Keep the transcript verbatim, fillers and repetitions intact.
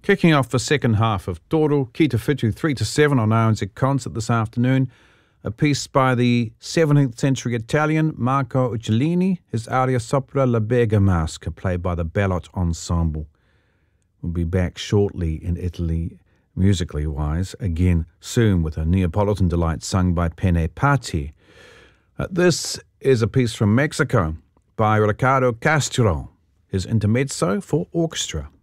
Kicking off the second half of Toro, Ki Te Whitu, three to seven on R N Z Concert this afternoon. A piece by the seventeenth century Italian Marco Uccellini, his aria sopra la Bergamasca, played by the Ballot Ensemble. We'll be back shortly in Italy, musically wise, again soon with a Neapolitan delight sung by Pene Patti. Uh, this is a piece from Mexico by Ricardo Castro, his intermezzo for orchestra.